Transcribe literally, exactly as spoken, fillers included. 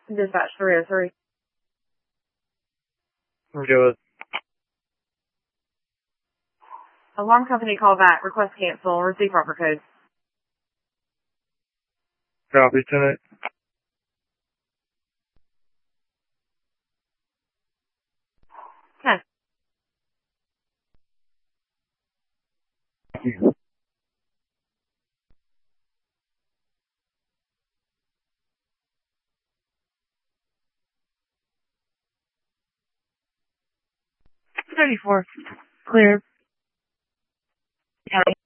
Dispatch three oh three. Go with Alarm company call back. Request cancel. Receive proper code. copy tonight. ten. thirty-four. Clear. County.